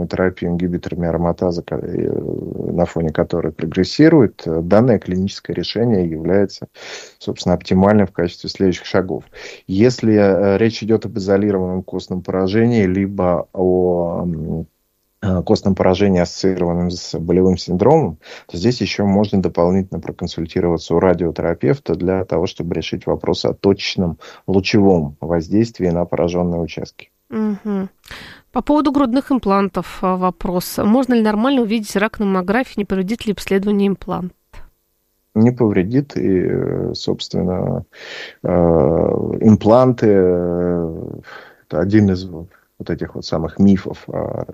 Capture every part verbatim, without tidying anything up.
лекарственную терапию ингибиторами ароматазы, на фоне которой прогрессирует, данное клиническое решение является, собственно, оптимальным в качестве следующих шагов. Если речь идет об изолированном костном поражении, либо о костном поражении, ассоциированном с болевым синдромом, то здесь еще можно дополнительно проконсультироваться у радиотерапевта для того, чтобы решить вопрос о точечном лучевом воздействии на пораженные участки. Угу. По поводу грудных имплантов вопрос. Можно ли нормально увидеть рак на маммографии, не повредит ли обследование имплант? Не повредит, и, собственно, импланты – это один из вот этих вот самых мифов о,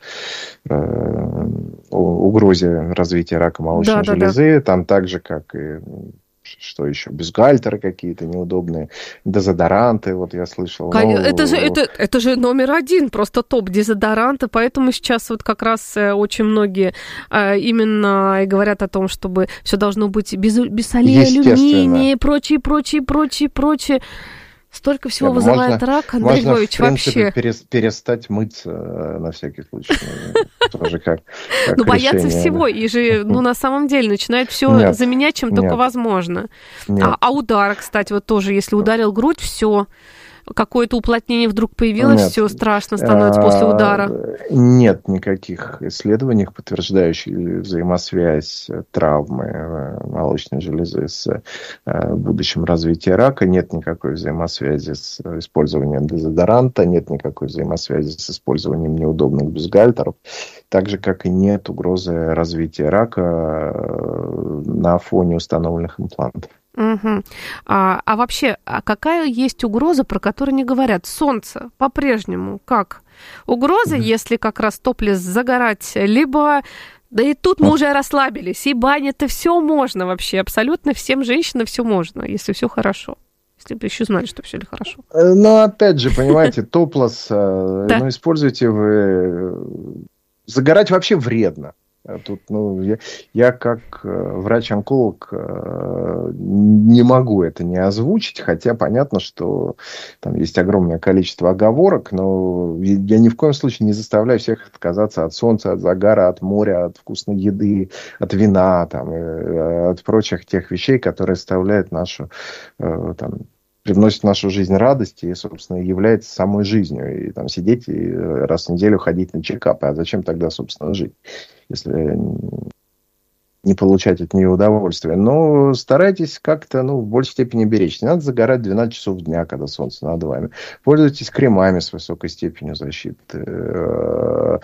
о, о угрозе развития рака молочной да, железы. Да, да. Там так же, как и, что еще, бюстгальтеры какие-то неудобные, дезодоранты, вот я слышал. Но... Это, же, это, это же номер один, просто топ дезодоранты, поэтому сейчас вот как раз очень многие именно и говорят о том, чтобы все должно быть без, без солей, алюминия и прочее, прочее, прочее, прочее. Столько всего yeah, вызывает можно, рак, Андрей можно, Львович, в принципе, вообще. перестать мыться на всякий случай. Тоже как, как ну, боятся всего. И же, ну, на самом деле, начинают все заменять, чем только возможно. А, а удар, кстати, вот тоже, если ударил грудь, все. Какое-то уплотнение вдруг появилось, нет. Все страшно становится после удара. Нет никаких исследований, подтверждающих взаимосвязь травмы молочной железы с будущим развитием рака. Нет никакой взаимосвязи с использованием дезодоранта, нет никакой взаимосвязи с использованием неудобных бюстгальтеров. Так же, как и нет угрозы развития рака на фоне установленных имплантов. Угу. А, а вообще, а какая есть угроза, про которую не говорят? Солнце по-прежнему как? Угроза, mm-hmm. если как раз топлес загорать, либо... Да и тут мы mm-hmm. уже расслабились, и баня-то все можно вообще, абсолютно всем женщинам все можно, если все хорошо. Если бы еще знали, что все ли хорошо. Ну, опять же, понимаете, топлес, ну, используйте вы... Загорать вообще вредно. Тут, ну, я, я как врач-онколог не могу это не озвучить, хотя понятно, что там есть огромное количество оговорок, но я ни в коем случае не заставляю всех отказаться от солнца, от загара, от моря, от вкусной еды, от вина, там, от прочих тех вещей, которые составляют нашу там, привносит в нашу жизнь радость и, собственно, является самой жизнью. И там сидеть и раз в неделю ходить на чекапы. А зачем тогда, собственно, жить, если не получать от нее удовольствие? Но старайтесь как-то, ну, в большей степени беречь. Не надо загорать двенадцать часов дня, когда солнце над вами. Пользуйтесь кремами с высокой степенью защиты.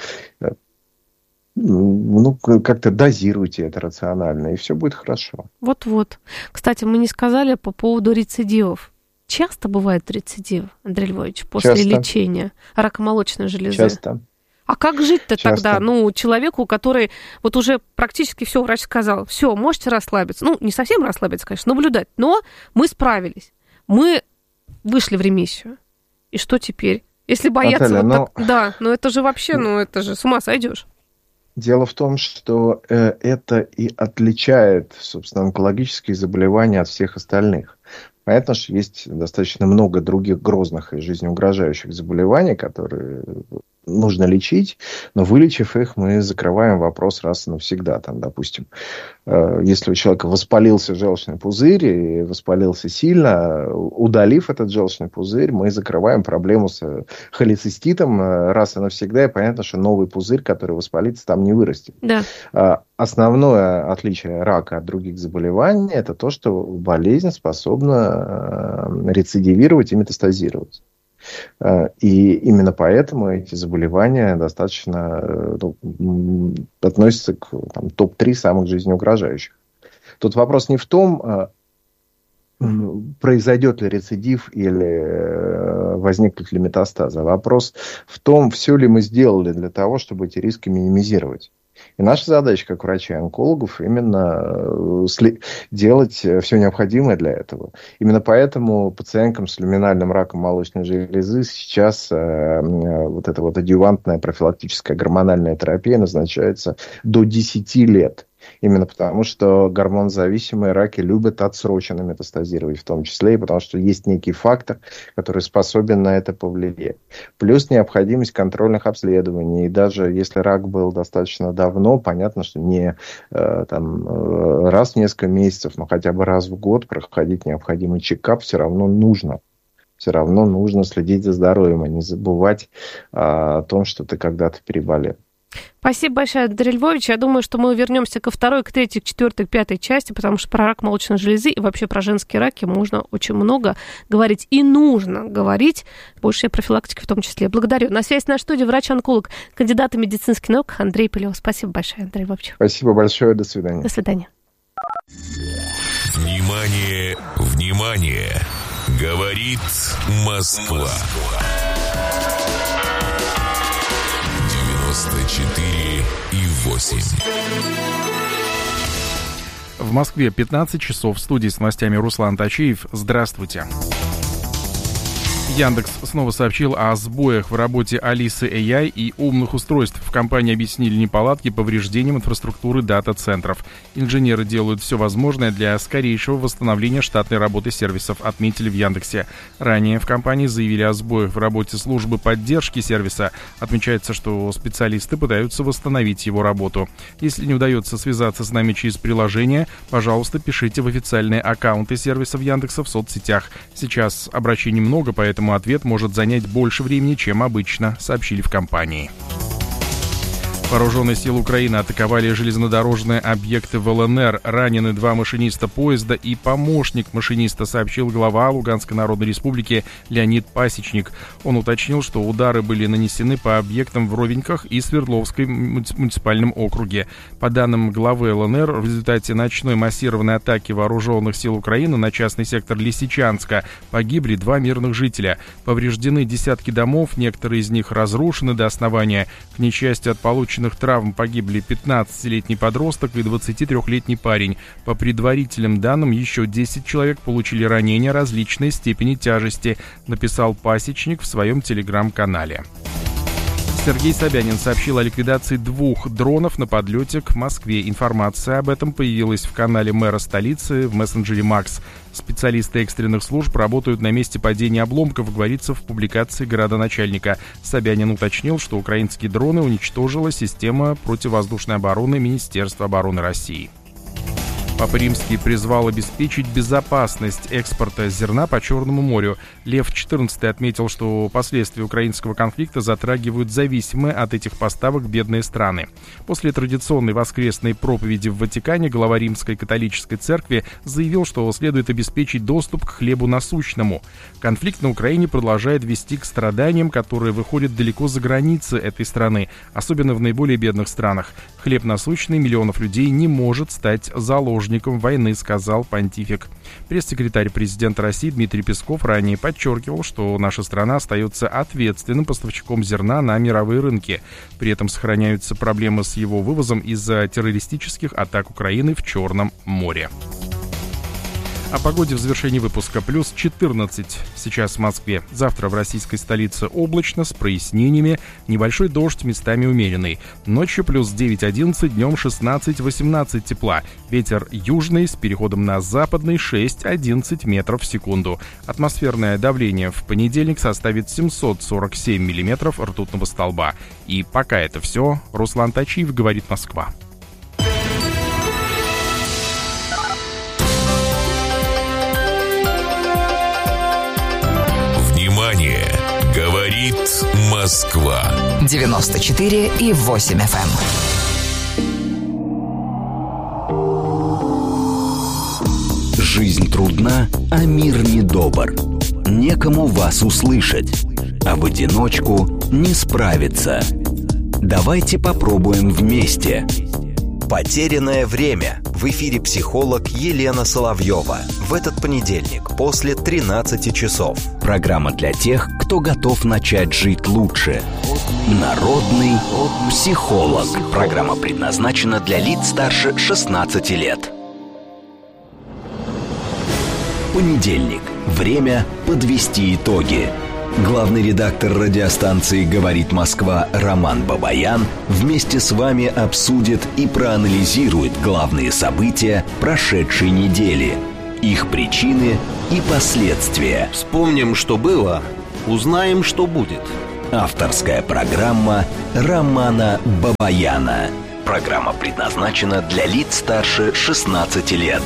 Ну, как-то дозируйте это рационально, и все будет хорошо. Вот-вот. Кстати, мы не сказали по поводу рецидивов. Часто бывает рецидив, Андрей Львович, после Часто. лечения рака молочной железы? Часто. А как жить-то Часто. тогда? Ну, человеку, который вот уже практически все врач сказал, все, можете расслабиться. Ну, не совсем расслабиться, конечно, наблюдать, но мы справились. Мы вышли в ремиссию. И что теперь? Если бояться Наталья, вот но... так... Да, ну это же вообще, ну это же с ума сойдешь. Дело в том, что э, это и отличает, собственно, онкологические заболевания от всех остальных. Понятно, что есть достаточно много других грозных и жизнеугрожающих заболеваний, которые нужно лечить, но вылечив их, мы закрываем вопрос раз и навсегда. Там, допустим, если у человека воспалился желчный пузырь и воспалился сильно, удалив этот желчный пузырь, мы закрываем проблему с холециститом раз и навсегда, и понятно, что новый пузырь, который воспалится, там не вырастет. Да. Основное отличие рака от других заболеваний – это то, что болезнь способна рецидивировать и метастазировать. И именно поэтому эти заболевания достаточно ну, относятся к там, топ три самых жизнеугрожающих. Тут вопрос не в том, произойдет ли рецидив или возникнут ли метастазы. Вопрос в том, все ли мы сделали для того, чтобы эти риски минимизировать. И наша задача, как врачей-онкологов, именно делать все необходимое для этого. Именно поэтому пациенткам с люминальным раком молочной железы сейчас э, вот эта вот адъювантная профилактическая гормональная терапия назначается до десяти лет. Именно потому, что гормонозависимые раки любят отсроченно метастазировать в том числе, и потому что есть некий фактор, который способен на это повлиять. Плюс необходимость контрольных обследований. И даже если рак был достаточно давно, понятно, что не э, там, э, раз в несколько месяцев, но хотя бы раз в год проходить необходимый чекап все равно нужно. Все равно нужно следить за здоровьем, а не забывать э, о том, что ты когда-то переболел. Спасибо большое, Андрей Львович. Я думаю, что мы вернемся ко второй, к третьей, к четвертой, к пятой части, потому что про рак молочной железы и вообще про женские раки можно очень много говорить. И нужно говорить больше о профилактике в том числе. Благодарю. На связи с нашей студией врач-онколог, кандидат медицинских наук Андрей Пылев. Спасибо большое, Андрей Львович. Спасибо большое. До свидания. До свидания. Внимание, внимание! Говорит Москва. девяносто четыре и восемь. В Москве пятнадцать часов. В студии с новостями Руслан Тачиев. Здравствуйте. Яндекс снова сообщил о сбоях в работе Алисы эй ай и умных устройств. В компании объяснили неполадки повреждением инфраструктуры дата-центров. Инженеры делают все возможное для скорейшего восстановления штатной работы сервисов, отметили в Яндексе. Ранее в компании заявили о сбоях в работе службы поддержки сервиса. Отмечается, что специалисты пытаются восстановить его работу. Если не удается связаться с нами через приложение, пожалуйста, пишите в официальные аккаунты сервисов Яндекса в соцсетях. Сейчас обращений много, поэтому ответ может занять больше времени, чем обычно, сообщили в компании. Вооруженные силы Украины атаковали железнодорожные объекты в эл эн эр. Ранены два машиниста поезда и помощник машиниста, сообщил глава Луганской Народной Республики Леонид Пасечник. Он уточнил, что удары были нанесены по объектам в Ровеньках и Свердловской муниципальном округе. По данным главы эл эн эр, в результате ночной массированной атаки вооруженных сил Украины на частный сектор Лисичанска погибли два мирных жителя. Повреждены десятки домов, некоторые из них разрушены до основания. К несчастью, от полученных травм погибли пятнадцатилетний подросток и двадцатитрёхлетний парень. По предварительным данным, еще десять человек получили ранения различной степени тяжести, написал Пасечник в своем телеграм-канале. Сергей Собянин сообщил о ликвидации двух дронов на подлете к Москве. Информация об этом появилась в канале мэра столицы в мессенджере Макс. Специалисты экстренных служб работают на месте падения обломков, говорится в публикации градоначальника. Собянин уточнил, что украинские дроны уничтожила система противовоздушной обороны Министерства обороны России. Папа Римский призвал обеспечить безопасность экспорта зерна по Черному морю. Лев четырнадцатый отметил, что последствия украинского конфликта затрагивают зависимые от этих поставок бедные страны. После традиционной воскресной проповеди в Ватикане глава Римской католической церкви заявил, что следует обеспечить доступ к хлебу насущному. Конфликт на Украине продолжает вести к страданиям, которые выходят далеко за границы этой страны, особенно в наиболее бедных странах. Хлеб насущный миллионов людей не может стать заложником войны, сказал понтифик. Пресс-секретарь президента России Дмитрий Песков ранее подчеркивал, что наша страна остается ответственным поставщиком зерна на мировые рынки. При этом сохраняются проблемы с его вывозом из-за террористических атак Украины в Черном море. О погоде в завершении выпуска. Плюс четырнадцать сейчас в Москве. Завтра в российской столице облачно, с прояснениями. Небольшой дождь, местами умеренный. Ночью плюс девять-одиннадцать, днем шестнадцать-восемнадцать тепла. Ветер южный с переходом на западный шесть-одиннадцать метров в секунду. Атмосферное давление в понедельник составит семьсот сорок семь миллиметров ртутного столба. И пока это все. Руслан Тачиев, говорит Москва. Говорит Москва. девяносто четыре и восемь эф эм. Жизнь трудна, а мир недобр. Некому вас услышать, а в одиночку не справиться. Давайте попробуем вместе. Потерянное время. В эфире психолог Елена Соловьева. В этот понедельник после тринадцати часов. Программа для тех, кто готов начать жить лучше. Народный психолог. Программа предназначена для лиц старше шестнадцати лет. Понедельник. Время подвести итоги. Главный редактор радиостанции «Говорит Москва» Роман Бабаян вместе с вами обсудит и проанализирует главные события прошедшей недели, их причины и последствия. Вспомним, что было, узнаем, что будет. Авторская программа Романа Бабаяна. Программа предназначена для лиц старше шестнадцати лет.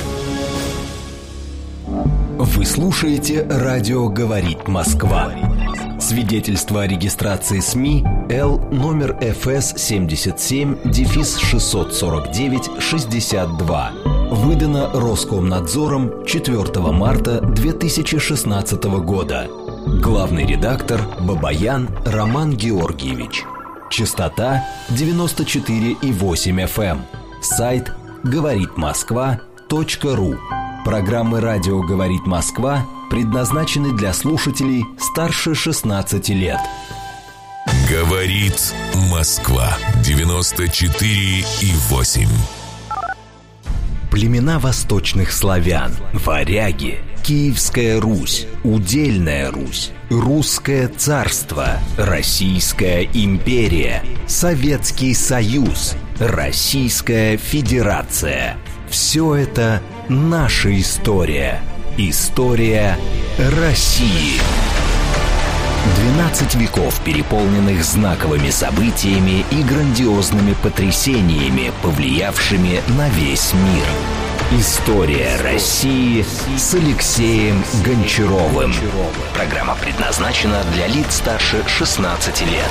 Вы слушаете «Радио говорит Москва». Свидетельство о регистрации СМИ Л номер эф эс семьдесят семь шестьсот сорок девять шестьдесят два. Выдано Роскомнадзором четвёртого марта две тысячи шестнадцатого года. Главный редактор Бабаян Роман Георгиевич. Частота девяносто четыре и восемь эф эм. Сайт говорит москва точка ру. Программы «Радио говорит Москва» предназначены для слушателей старше шестнадцати лет. Говорит Москва. девяносто четыре и восемь. Племена восточных славян, варяги, Киевская Русь, Удельная Русь, Русское царство, Российская империя, Советский Союз, Российская Федерация. Все это наша история. История России. двенадцать веков, переполненных знаковыми событиями и грандиозными потрясениями, повлиявшими на весь мир. История России с Алексеем Гончаровым. Программа предназначена для лиц старше шестнадцати лет.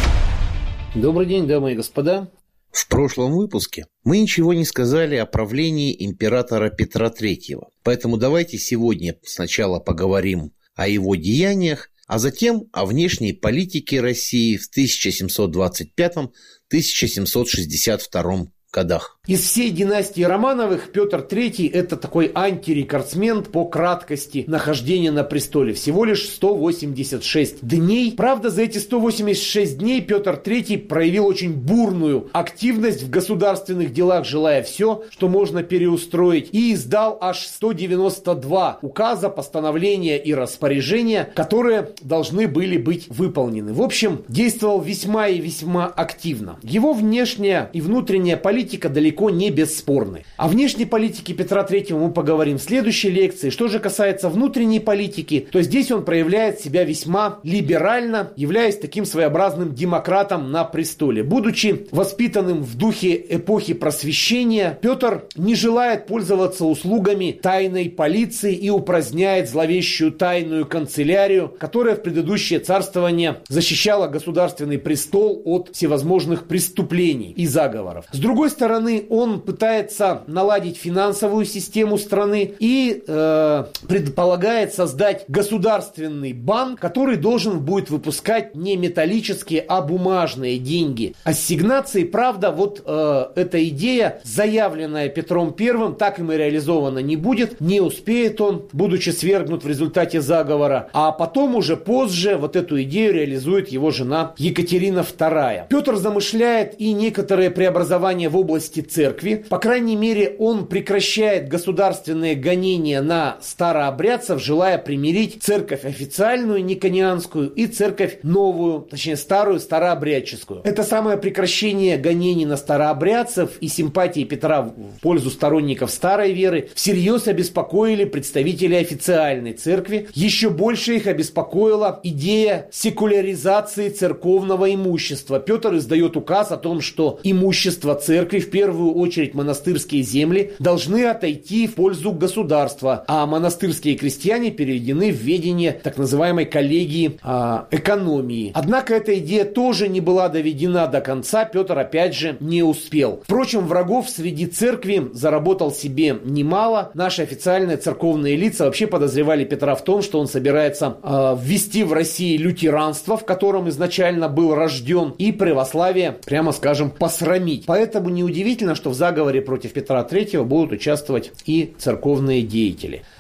Добрый день, дамы и господа. В прошлом выпуске мы ничего не сказали о правлении императора Петра Третьего. Поэтому давайте сегодня сначала поговорим о его деяниях, а затем о внешней политике России в тысяча семьсот двадцать пятом — тысяча семьсот шестьдесят втором годах. Из всей династии Романовых Петр Третий – это такой антирекордсмен по краткости нахождения на престоле. Всего лишь сто восемьдесят шесть дней. Правда, за эти сто восемьдесят шесть дней Петр Третий проявил очень бурную активность в государственных делах, желая все, что можно переустроить, и издал аж сто девяносто два указа, постановления и распоряжения, которые должны были быть выполнены. В общем, действовал весьма и весьма активно. Его внешняя и внутренняя политика далеко не бесспорны. О внешней политике Петра Третьего мы поговорим в следующей лекции. Что же касается внутренней политики, то здесь он проявляет себя весьма либерально, являясь таким своеобразным демократом на престоле. Будучи воспитанным в духе эпохи Просвещения, Петр не желает пользоваться услугами тайной полиции и упраздняет зловещую тайную канцелярию, которая в предыдущее царствование защищала государственный престол от всевозможных преступлений и заговоров. С другой стороны, он пытается наладить финансовую систему страны и э, предполагает создать государственный банк, который должен будет выпускать не металлические, а бумажные деньги. Ассигнации, правда, вот э, эта идея, заявленная Петром Первым, так им и реализована не будет, не успеет он, будучи свергнут в результате заговора, а потом уже позже вот эту идею реализует его жена Екатерина Вторая. Петр замышляет и некоторые преобразования в области церкви. По крайней мере, он прекращает государственные гонения на старообрядцев, желая примирить церковь официальную, никонианскую, и церковь новую, точнее старую, старообрядческую. Это самое прекращение гонений на старообрядцев и симпатии Петра в пользу сторонников старой веры всерьез обеспокоили представителей официальной церкви. Еще больше их обеспокоила идея секуляризации церковного имущества. Петр издает указ о том, что имущество церкви, в первую очередь монастырские земли, должны отойти в пользу государства, а монастырские крестьяне переведены в ведение так называемой коллегии а, экономии. Однако эта идея тоже не была доведена до конца, Петр опять же не успел. Впрочем, врагов среди церкви заработал себе немало. Наши официальные церковные лица вообще подозревали Петра в том, что он собирается а, ввести в России лютеранство, в котором изначально был рожден, и православие, прямо скажем, посрамить. Поэтому неудивительно, что в заговоре против Петра Третьего будут участвовать и церковные деятели.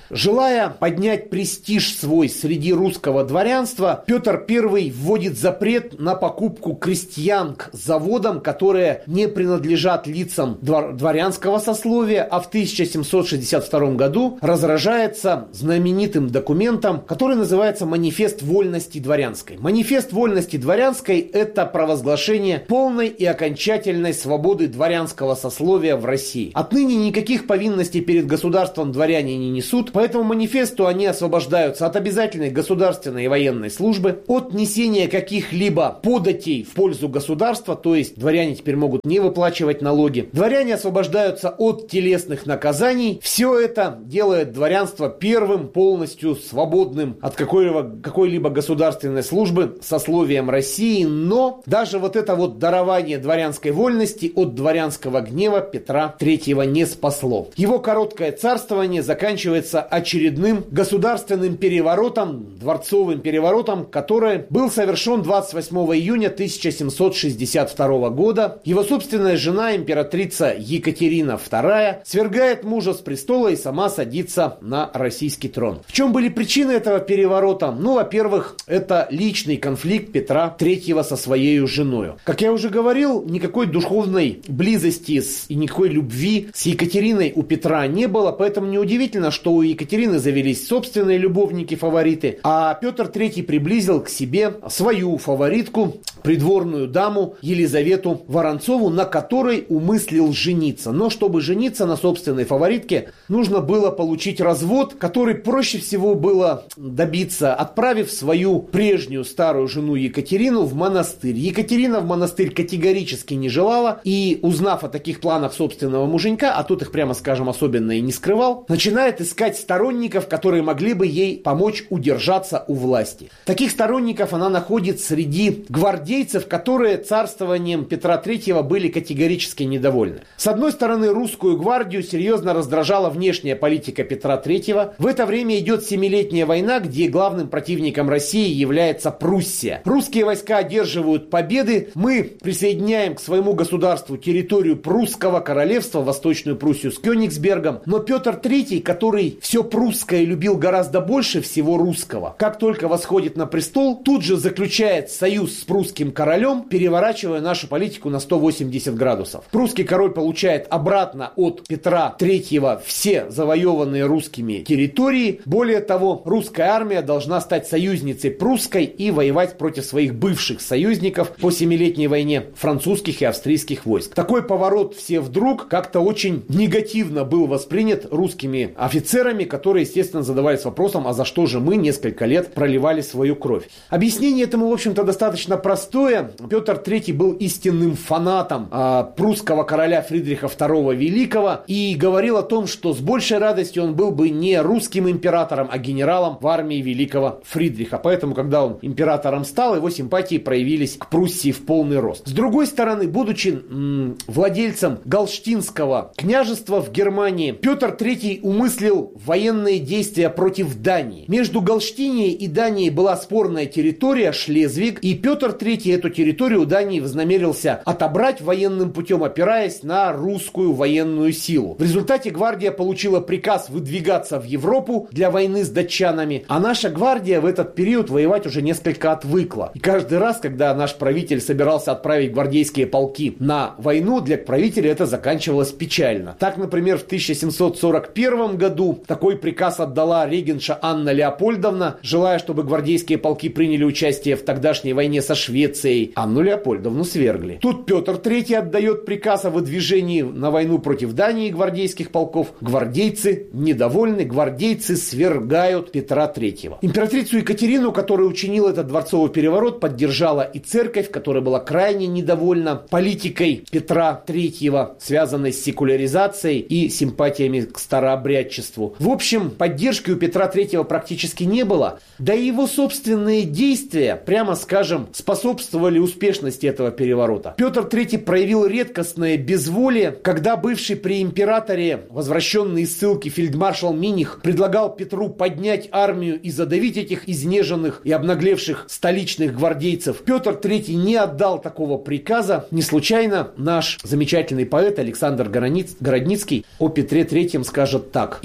Желая поднять престиж свой среди русского дворянства, Петр Первый вводит запрет на покупку крестьян к заводам, которые не принадлежат лицам двор- дворянского сословия, а в тысяча семьсот шестьдесят втором году разражается знаменитым документом, который называется «Манифест вольности дворянской». Манифест вольности дворянской – это провозглашение полной и окончательной свободы дворянского сословия в России. Отныне никаких повинностей перед государством дворяне не несут, по этому манифесту они освобождаются от обязательной государственной и военной службы, от несения каких-либо податей в пользу государства, то есть дворяне теперь могут не выплачивать налоги. Дворяне освобождаются от телесных наказаний. Все это делает дворянство первым полностью свободным от какой-либо, какой-либо государственной службы сословием России, но даже вот это вот дарование дворянской вольности от дворянского гнева Петра Третьего не спасло. Его короткое царствование заканчивается очередным государственным переворотом, дворцовым переворотом, который был совершен двадцать восьмого июня тысяча семьсот шестьдесят второго года. Его собственная жена, императрица Екатерина Вторая, свергает мужа с престола и сама садится на российский трон. В чем были причины этого переворота? Ну, во-первых, это личный конфликт Петра Третьего со своей женой. Как я уже говорил, никакой духовной близости с, и никакой любви с Екатериной у Петра не было, поэтому неудивительно, что у Екатерины завелись собственные любовники-фавориты, а Петр Третий приблизил к себе свою фаворитку, придворную даму Елизавету Воронцову, на которой умыслил жениться. Но чтобы жениться на собственной фаворитке, нужно было получить развод, который проще всего было добиться, отправив свою прежнюю старую жену Екатерину в монастырь. Екатерина в монастырь категорически не желала, и, узнав о таких планах собственного муженька, а тот их, прямо скажем, особенно и не скрывал, начинает искать сторонников, которые могли бы ей помочь удержаться у власти. Таких сторонников она находит среди гвардейцев, которые царствованием Петра Третьего были категорически недовольны. С одной стороны, русскую гвардию серьезно раздражала внешняя политика Петра Третьего. В это время идет семилетняя война, где главным противником России является Пруссия. Русские войска одерживают победы. Мы присоединяем к своему государству территорию прусского королевства, Восточную Пруссию с Кёнигсбергом. Но Петр Третий, который все прусское любил гораздо больше всего русского, как только восходит на престол, тут же заключает союз с прусским королем, переворачивая нашу политику на сто восемьдесят градусов. Прусский король получает обратно от Петра Третьего все завоеванные русскими территории. Более того, русская армия должна стать союзницей прусской и воевать против своих бывших союзников по семилетней войне французских и австрийских войск. Такой поворот все вдруг как-то очень негативно был воспринят русскими офицерами, которые, естественно, задавались вопросом, а за что же мы несколько лет проливали свою кровь. Объяснение этому, в общем-то, достаточно простое. Петр Третий был истинным фанатом э, прусского короля Фридриха Второго Великого и говорил о том, что с большей радостью он был бы не русским императором, а генералом в армии великого Фридриха. Поэтому, когда он императором стал, его симпатии проявились к Пруссии в полный рост. С другой стороны, будучи м, владельцем Галштинского княжества в Германии, Петр Третий умыслил военные действия против Дании. Между Галштинией и Данией была спорная территория Шлезвиг, и Петр Третий эту территорию у Дании вознамерился отобрать военным путем, опираясь на русскую военную силу. В результате гвардия получила приказ выдвигаться в Европу для войны с датчанами, а наша гвардия в этот период воевать уже несколько отвыкла. И каждый раз, когда наш правитель собирался отправить гвардейские полки на войну, для правителя это заканчивалось печально. Так, например, в тысяча семьсот сорок первом году такой приказ отдала регенша Анна Леопольдовна, желая, чтобы гвардейские полки приняли участие в тогдашней войне со Швецией. Анну Леопольдовну свергли. Тут Петр Третий отдает приказ о выдвижении на войну против Дании гвардейских полков. Гвардейцы недовольны, гвардейцы свергают Петра Третьего. Императрицу Екатерину, которая учинила этот дворцовый переворот, поддержала и церковь, которая была крайне недовольна политикой Петра Третьего, связанной с секуляризацией и симпатиями к старообрядчеству. В общем, поддержки у Петра Третьего практически не было. Да и его собственные действия, прямо скажем, способствовали успешности этого переворота. Петр Третий проявил редкостное безволие, когда бывший при императоре, возвращенный из ссылки фельдмаршал Миних, предлагал Петру поднять армию и задавить этих изнеженных и обнаглевших столичных гвардейцев. Петр Третий не отдал такого приказа. Не случайно наш замечательный поэт Александр Городницкий о Петре Третьем скажет так: «Император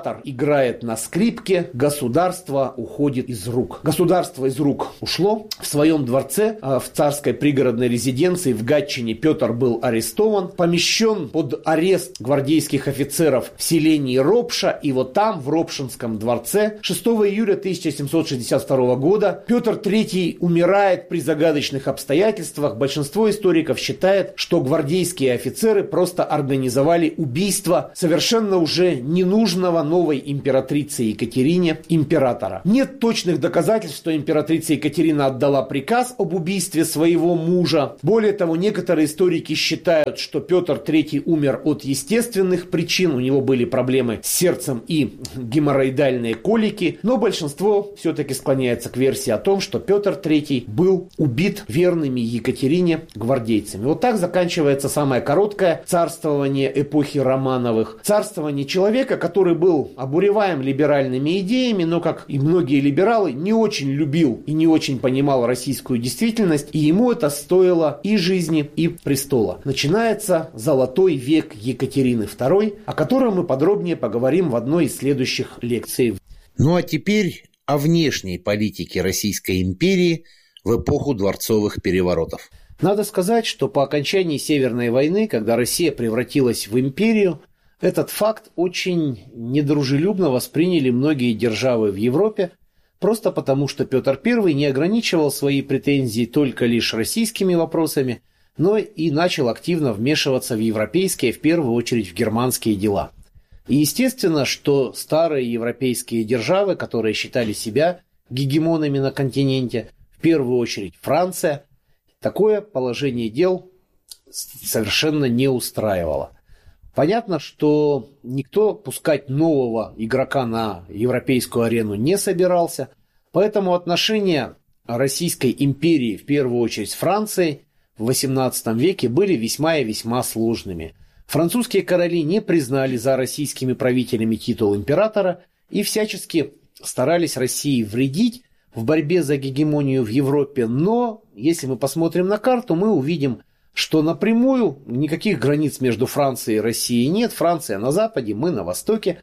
император играет на скрипке, государство уходит из рук. Государство из рук ушло. В своем дворце, в царской пригородной резиденции в Гатчине Петр был арестован, помещен под арест гвардейских офицеров в селении Ропша, и вот там, в Ропшинском дворце, шестого июля тысяча семьсот шестьдесят второго года Петр третий умирает при загадочных обстоятельствах. Большинство историков считает, что гвардейские офицеры просто организовали убийство совершенно уже ненужного новой императрице Екатерине императора. Нет точных доказательств, что императрица Екатерина отдала приказ об убийстве своего мужа. Более того, некоторые историки считают, что Петр третий умер от естественных причин, у него были проблемы с сердцем и геморроидальные колики, но большинство все-таки склоняется к версии о том, что Петр третий был убит верными Екатерине гвардейцами. Вот так заканчивается самое короткое царствование эпохи Романовых. Царствование человека, который был обуреваем либеральными идеями, но, как и многие либералы, не очень любил и не очень понимал российскую действительность, и ему это стоило и жизни, и престола. Начинается золотой век Екатерины второй, о котором мы подробнее поговорим в одной из следующих лекций. Ну а теперь о внешней политике Российской империи в эпоху дворцовых переворотов. Надо сказать, что по окончании Северной войны, когда Россия превратилась в империю, этот факт очень недружелюбно восприняли многие державы в Европе, просто потому что Петр Первый не ограничивал свои претензии только лишь российскими вопросами, но и начал активно вмешиваться в европейские, в первую очередь в германские дела. И естественно, что старые европейские державы, которые считали себя гегемонами на континенте, в первую очередь Франция, такое положение дел совершенно не устраивало. Понятно, что никто пускать нового игрока на европейскую арену не собирался, поэтому отношения Российской империи, в первую очередь с Францией, в восемнадцатом веке были весьма и весьма сложными. Французские короли не признали за российскими правителями титул императора и всячески старались России вредить в борьбе за гегемонию в Европе, но если мы посмотрим на карту, мы увидим, что напрямую никаких границ между Францией и Россией нет. Франция на западе, мы на востоке.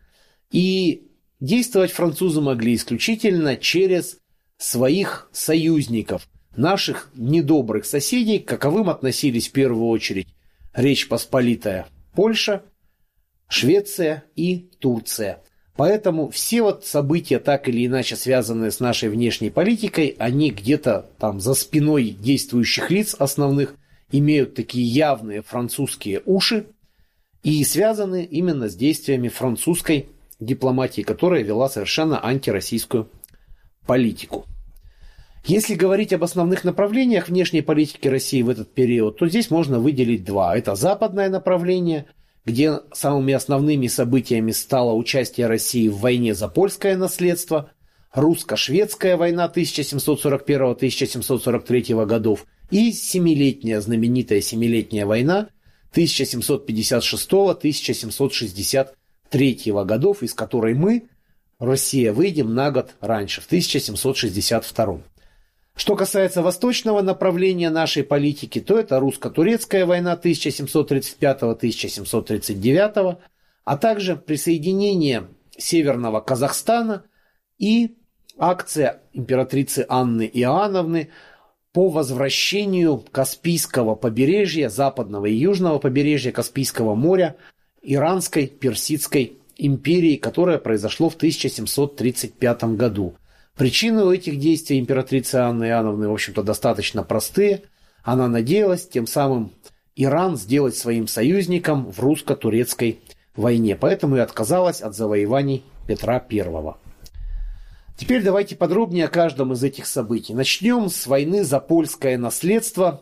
И действовать французы могли исключительно через своих союзников, наших недобрых соседей, к каковым относились в первую очередь Речь Посполитая Польша, Швеция и Турция. Поэтому все вот события, так или иначе связанные с нашей внешней политикой, они где-то там за спиной действующих лиц основных имеют такие явные французские уши и связаны именно с действиями французской дипломатии, которая вела совершенно антироссийскую политику. Если говорить об основных направлениях внешней политики России в этот период, то здесь можно выделить два. Это западное направление, где самыми основными событиями стало участие России в войне за польское наследство, русско-шведская война тысяча семьсот сорок первого — тысяча семьсот сорок третьего годов и семилетняя, знаменитая семилетняя война тысяча семьсот пятьдесят шестого — тысяча семьсот шестьдесят третьего годов, из которой мы, Россия, выйдем на год раньше, в тысяча семьсот шестьдесят втором. Что касается восточного направления нашей политики, то это русско-турецкая война тысяча семьсот тридцать пятого — тысяча семьсот тридцать девятого, а также присоединение Северного Казахстана и акция императрицы Анны Иоанновны по возвращению Каспийского побережья, западного и южного побережья Каспийского моря Иранской Персидской империи, которое произошло в тысяча семьсот тридцать пятом году. Причины у этих действий императрицы Анны Иоанновны, в общем-то, достаточно простые. Она надеялась тем самым Иран сделать своим союзником в русско-турецкой войне, поэтому и отказалась от завоеваний Петра Первого. Теперь давайте подробнее о каждом из этих событий. Начнем с войны за польское наследство,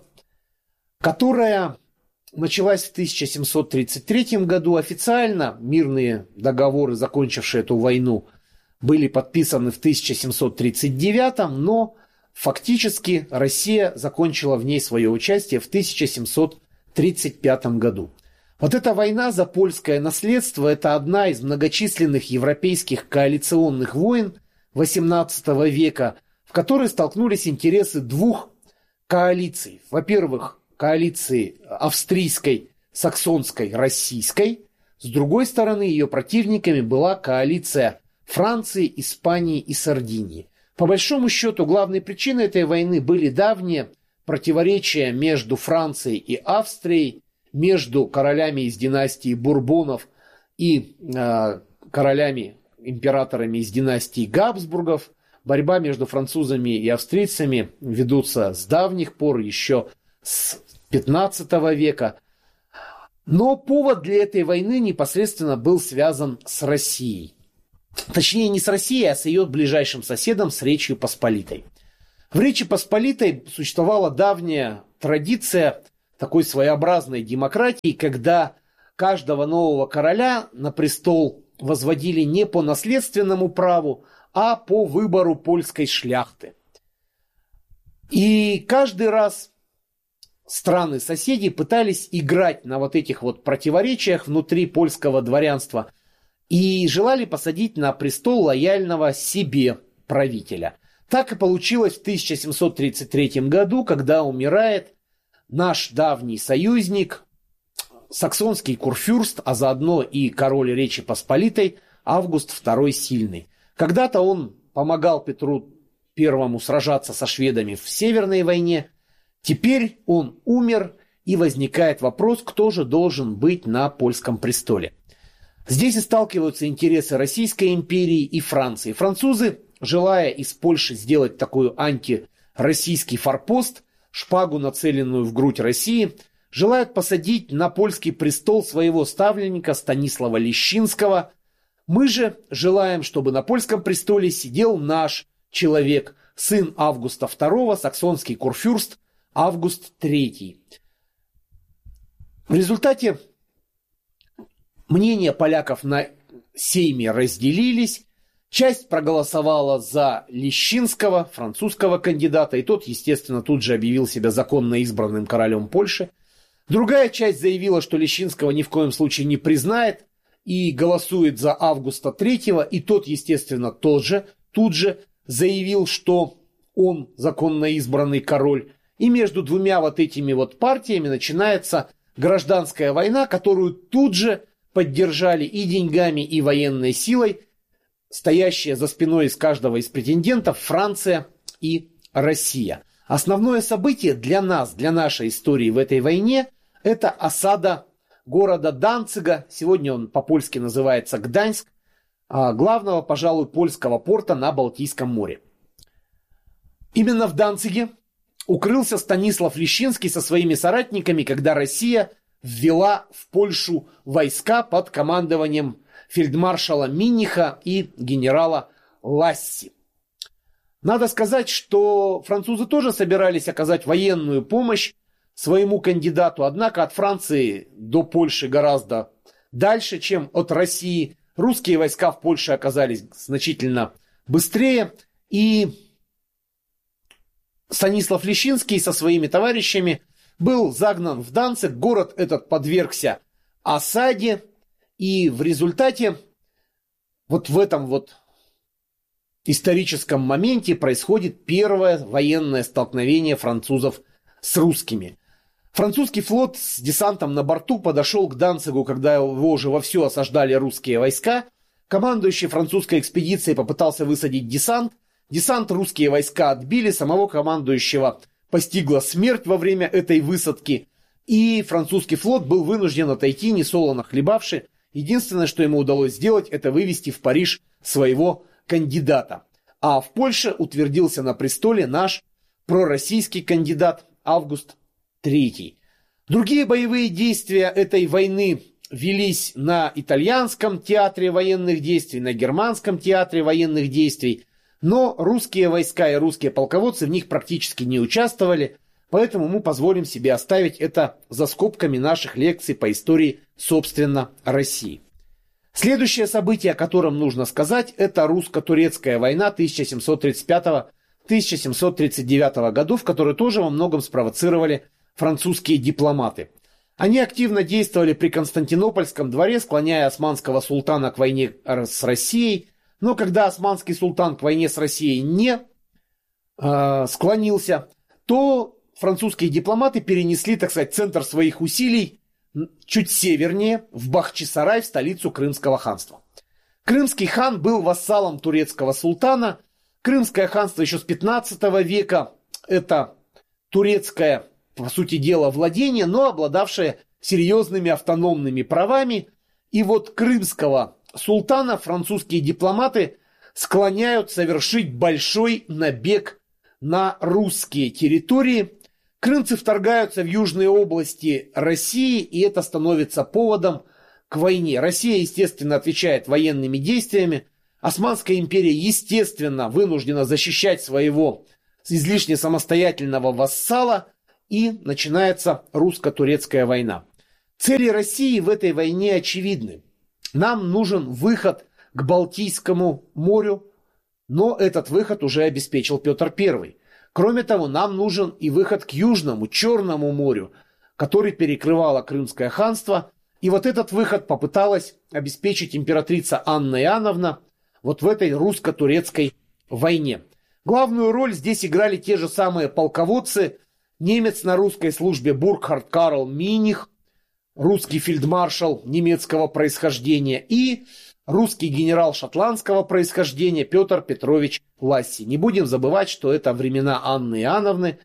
которая началась в тысяча семьсот тридцать третьем году. Официально мирные договоры, закончившие эту войну, были подписаны в тысяча семьсот тридцать девятом, но фактически Россия закончила в ней свое участие в тысяча семьсот тридцать пятом году. Вот эта война за польское наследство – это одна из многочисленных европейских коалиционных войн восемнадцатого века, в которой столкнулись интересы двух коалиций. Во-первых, коалиции австрийской, саксонской, российской, С другой стороны, ее противниками была коалиция Франции, Испании и Сардинии. По большому счету, главной причиной этой войны были давние противоречия между Францией и Австрией, между королями из династии Бурбонов и э, королями, императорами из династии Габсбургов. Борьба между французами и австрийцами ведутся с давних пор, еще с пятнадцатого века. Но повод для этой войны непосредственно был связан с Россией. Точнее, не с Россией, а с ее ближайшим соседом, с Речью Посполитой. В Речи Посполитой существовала давняя традиция такой своеобразной демократии, когда каждого нового короля на престол возводили не по наследственному праву, а по выбору польской шляхты. И каждый раз страны-соседи пытались играть на вот этих вот противоречиях внутри польского дворянства и желали посадить на престол лояльного себе правителя. Так и получилось в тысяча семьсот тридцать третьем году, когда умирает наш давний союзник, саксонский курфюрст, а заодно и король Речи Посполитой Август второй Сильный. Когда-то он помогал Петру Первому сражаться со шведами в Северной войне. Теперь он умер, и возникает вопрос, кто же должен быть на польском престоле. Здесь и сталкиваются интересы Российской империи и Франции. Французы, желая из Польши сделать такой антироссийский форпост, шпагу, нацеленную в грудь России, желают посадить на польский престол своего ставленника Станислава Лещинского. Мы же желаем, чтобы на польском престоле сидел наш человек, сын Августа второго, саксонский курфюрст Август третий. В результате мнения поляков на сейме разделились. Часть проголосовала за Лещинского, французского кандидата, и тот, естественно, тут же объявил себя законно избранным королем Польши. Другая часть заявила, что Лещинского ни в коем случае не признает и голосует за Августа третьего, и тот, естественно, тоже тут же заявил, что он законно избранный король. И между двумя вот этими вот партиями начинается гражданская война, которую тут же поддержали и деньгами, и военной силой стоящие за спиной из каждого из претендентов Франция и Россия. Основное событие для нас, для нашей истории в этой войне, это осада города Данцига, сегодня он по-польски называется Гданьск, главного, пожалуй, польского порта на Балтийском море. Именно в Данциге укрылся Станислав Лещинский со своими соратниками, когда Россия ввела в Польшу войска под командованием фельдмаршала Миниха и генерала Ласси. Надо сказать, что французы тоже собирались оказать военную помощь своему кандидату, однако от Франции до Польши гораздо дальше, чем от России. Русские войска в Польше оказались значительно быстрее, и Станислав Лещинский со своими товарищами был загнан в Данциг. Город этот подвергся осаде, и в результате вот в этом вот историческом моменте происходит первое военное столкновение французов с русскими. Французский флот с десантом на борту подошел к Данцигу, когда его уже вовсю осаждали русские войска. Командующий французской экспедицией попытался высадить десант. Десант русские войска отбили, самого командующего постигла смерть во время этой высадки. И французский флот был вынужден отойти, несолоно хлебавши. Единственное, что ему удалось сделать, это вывести в Париж своего кандидата. А в Польше утвердился на престоле наш пророссийский кандидат Август третий. Другие боевые действия этой войны велись на итальянском театре военных действий, на германском театре военных действий, но русские войска и русские полководцы в них практически не участвовали, поэтому мы позволим себе оставить это за скобками наших лекций по истории, собственно, России. Следующее событие, о котором нужно сказать, это русско-турецкая война тысяча семьсот тридцать пятого — тысяча семьсот тридцать девятого году, в которой тоже во многом спровоцировали французские дипломаты. Они активно действовали при Константинопольском дворе, склоняя османского султана к войне с Россией, но когда османский султан к войне с Россией не э, склонился, то французские дипломаты перенесли, так сказать, центр своих усилий чуть севернее, в Бахчисарай, в столицу Крымского ханства. Крымский хан был вассалом турецкого султана. Крымское ханство еще с пятнадцатого века. Это турецкое, по сути дела, владение, но обладавшее серьезными автономными правами. И вот крымского султана французские дипломаты склоняют совершить большой набег на русские территории. Крымцы вторгаются в южные области России, и это становится поводом к войне. Россия, естественно, отвечает военными действиями. Османская империя, естественно, вынуждена защищать своего излишне самостоятельного вассала, и начинается русско-турецкая война. Цели России в этой войне очевидны. Нам нужен выход к Балтийскому морю, но этот выход уже обеспечил Петр Первый. Кроме того, нам нужен и выход к Южному, Черному морю, который перекрывало Крымское ханство. И вот этот выход попыталась обеспечить императрица Анна Иоанновна вот в этой русско-турецкой войне. Главную роль здесь играли те же самые полководцы. Немец на русской службе Буркхард Карл Миних, русский фельдмаршал немецкого происхождения, и русский генерал шотландского происхождения Петр Петрович Ласси. Не будем забывать, что это времена Анны Иоанновны,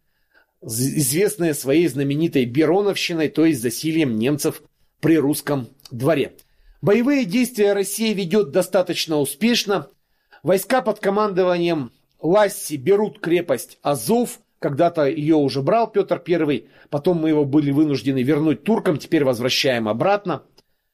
известные своей знаменитой Бероновщиной, то есть засильем немцев при русском дворе. Боевые действия Россия ведет достаточно успешно. Войска под командованием Ласси берут крепость Азов. Когда-то ее уже брал Петр Первый, потом мы его были вынуждены вернуть туркам, теперь возвращаем обратно.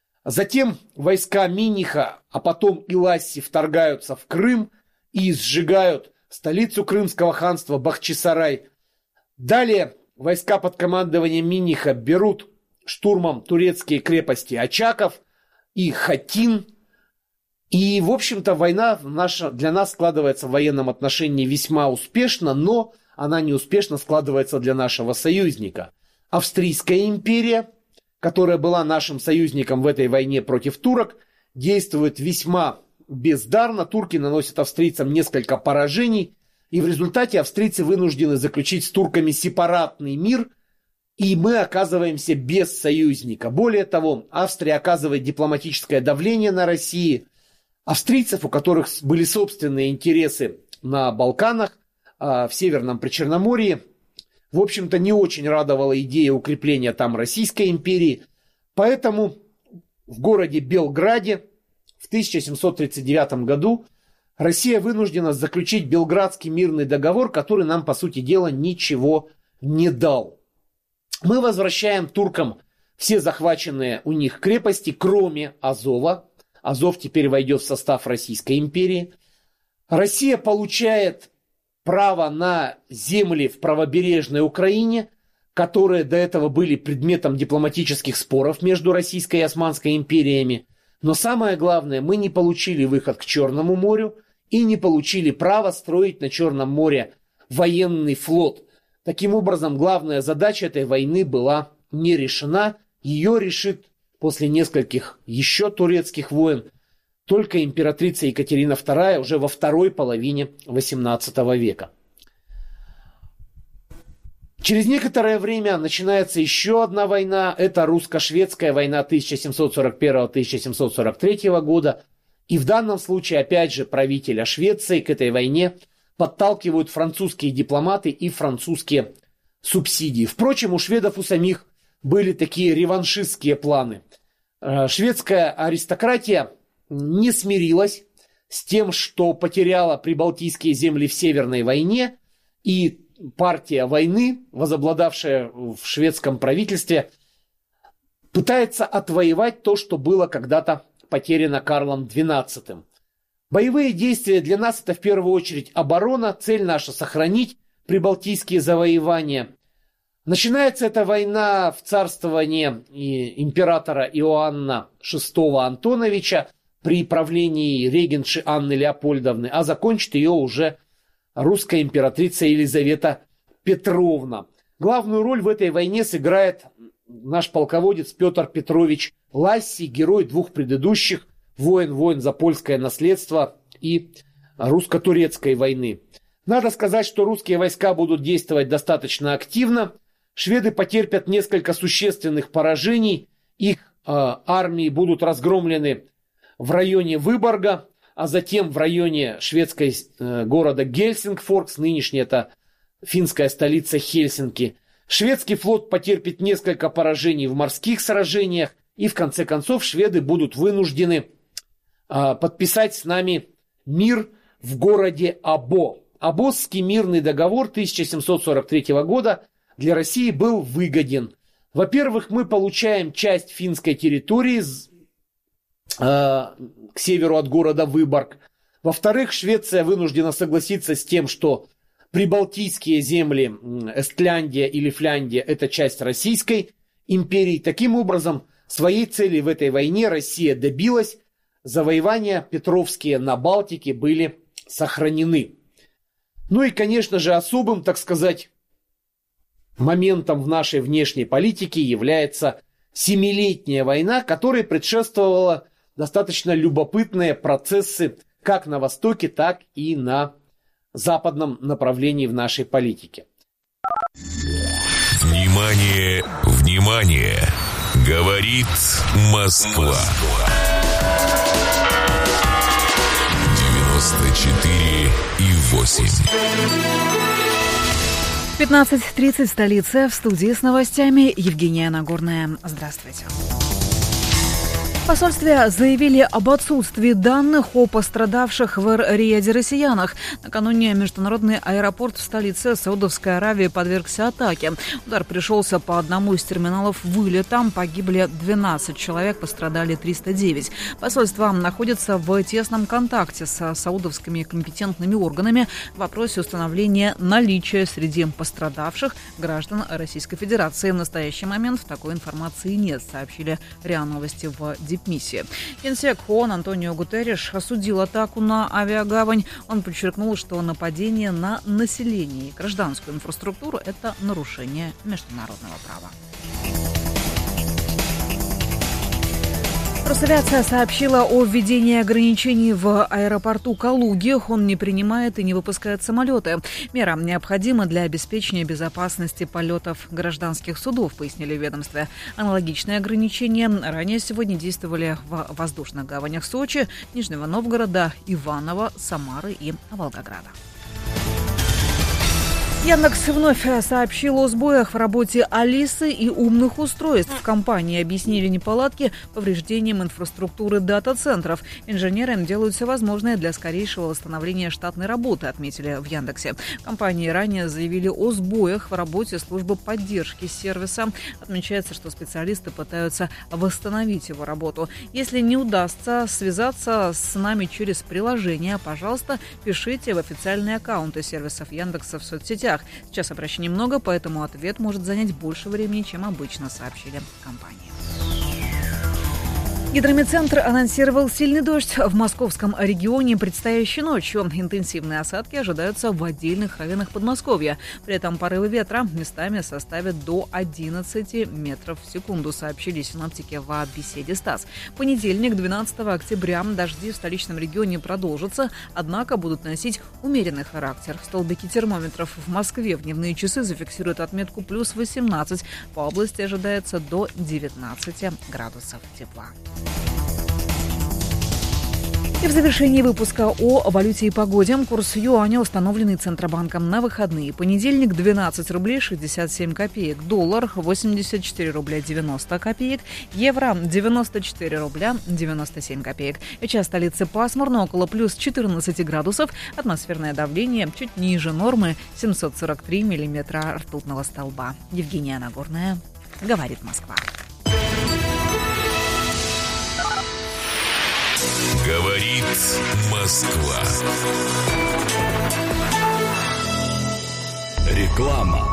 Затем войска Миниха, а потом и Ласси вторгаются в Крым и сжигают столицу Крымского ханства Бахчисарай. Далее войска под командованием Миниха берут штурмом турецкие крепости Очаков и Хатин. И, в общем-то, война наша, для нас складывается в военном отношении весьма успешно, но она неуспешно складывается для нашего союзника. Австрийская империя, которая была нашим союзником в этой войне против турок, действует весьма бездарно. Турки наносят австрийцам несколько поражений, и в результате австрийцы вынуждены заключить с турками сепаратный мир, и мы оказываемся без союзника. Более того, Австрия оказывает дипломатическое давление на Россию. Австрийцев, у которых были собственные интересы на Балканах, в Северном Причерноморье, в общем-то, не очень радовала идея укрепления там Российской империи. Поэтому в городе Белграде в тысяча семьсот тридцать девятом году Россия вынуждена заключить Белградский мирный договор, который нам, по сути дела, ничего не дал. Мы возвращаем туркам все захваченные у них крепости, кроме Азова. Азов теперь войдет в состав Российской империи. Россия получает право на земли в правобережной Украине, которые до этого были предметом дипломатических споров между Российской и Османской империями. Но самое главное, мы не получили выход к Черному морю и не получили право строить на Черном море военный флот. Таким образом, главная задача этой войны была не решена. Ее решит после нескольких еще турецких войн только императрица Екатерина Вторая уже во второй половине восемнадцатого века. Через некоторое время начинается еще одна война. Это русско-шведская война тысяча семьсот сорок первого — тысяча семьсот сорок третьего года. И в данном случае, опять же, правителя Швеции к этой войне подталкивают французские дипломаты и французские субсидии. Впрочем, у шведов у самих были такие реваншистские планы. Шведская аристократия не смирилась с тем, что потеряла прибалтийские земли в Северной войне, и партия войны, возобладавшая в шведском правительстве, пытается отвоевать то, что было когда-то потеряно Карлом Двенадцатым. Боевые действия для нас — это в первую очередь оборона, цель наша — сохранить прибалтийские завоевания. Начинается эта война в царствовании императора Иоанна шестого Антоновича при правлении регентши Анны Леопольдовны, а закончит ее уже русская императрица Елизавета Петровна. Главную роль в этой войне сыграет наш полководец Петр Петрович Ласси, герой двух предыдущих войн, войн за польское наследство и русско-турецкой войны. Надо сказать, что русские войска будут действовать достаточно активно. Шведы потерпят несколько существенных поражений, их э, армии будут разгромлены в районе Выборга, а затем в районе шведской э, города Гельсингфорс, нынешняя это финская столица Хельсинки. Шведский флот потерпит несколько поражений в морских сражениях, и в конце концов шведы будут вынуждены э, подписать с нами мир в городе Або. Абосский мирный договор тысяча семьсот сорок третьего года для России был выгоден. Во-первых, мы получаем часть финской территории э, к северу от города Выборг. Во-вторых, Швеция вынуждена согласиться с тем, что прибалтийские земли, Эстляндия или Фляндия, это часть Российской империи. Таким образом, своей цели в этой войне Россия добилась. Завоевания петровские на Балтике были сохранены. Ну и, конечно же, особым, так сказать, моментом в нашей внешней политике является Семилетняя война, которой предшествовала достаточно любопытные процессы как на Востоке, так и на западном направлении в нашей политике. Внимание, внимание! Говорит Москва. девяносто четыре и восемь. пятнадцать тридцать в столице. В студии с новостями Евгения Нагорная. Здравствуйте. В посольстве заявили об отсутствии данных о пострадавших в Эр-Рияде россиянах. Накануне международный аэропорт в столице Саудовской Аравии подвергся атаке. Удар пришелся по одному из терминалов вылета. Погибли двенадцать человек, пострадали триста девять. Посольство находится в тесном контакте с саудовскими компетентными органами в вопросе установления наличия среди пострадавших граждан Российской Федерации. В настоящий момент такой информации нет, сообщили РИА Новости в Дипмиссии. Генсек ООН Антонио Гутерриш осудил атаку на авиагавань. Он подчеркнул, что нападение на население и гражданскую инфраструктуру – это нарушение международного права. Росавиация сообщила о введении ограничений в аэропорту Калуги. Он не принимает и не выпускает самолеты. Мера необходима для обеспечения безопасности полетов гражданских судов, пояснили в ведомстве. Аналогичные ограничения ранее сегодня действовали в воздушных гаванях Сочи, Нижнего Новгорода, Иваново, Самары и Волгограда. Яндекс вновь сообщил о сбоях в работе Алисы и умных устройств. В компании объяснили неполадки повреждением инфраструктуры дата-центров. Инженеры делают все возможное для скорейшего восстановления штатной работы, отметили в Яндексе. В компании ранее заявили о сбоях в работе службы поддержки сервиса. Отмечается, что специалисты пытаются восстановить его работу. Если не удастся связаться с нами через приложение, пожалуйста, пишите в официальные аккаунты сервисов Яндекса в соцсетях. Сейчас обращений много, поэтому ответ может занять больше времени, чем обычно, сообщили в компании. Гидрометцентр анонсировал сильный дождь в московском регионе предстоящей ночью. Интенсивные осадки ожидаются в отдельных районах Подмосковья. При этом порывы ветра местами составят до одиннадцати метров в секунду, сообщили синоптики в беседе СТАСС. В понедельник, двенадцатого октября, дожди в столичном регионе продолжатся, однако будут носить умеренный характер. Столбики термометров в Москве в дневные часы зафиксируют отметку плюс восемнадцать. По области ожидается до девятнадцати градусов тепла. И в завершении выпуска о валюте и погоде. Курс юаня, установленный Центробанком на выходные. Понедельник двенадцать рублей шестьдесят семь копеек. Доллар восемьдесят четыре рубля девяносто копеек. Евро девяносто четыре рубля девяносто семь копеек. Сейчас в столице пасмурно, около плюс четырнадцати градусов. Атмосферное давление чуть ниже нормы, семьсот сорок три миллиметра ртутного столба. Евгения Нагорная. Говорит Москва. Говорит Москва. Реклама.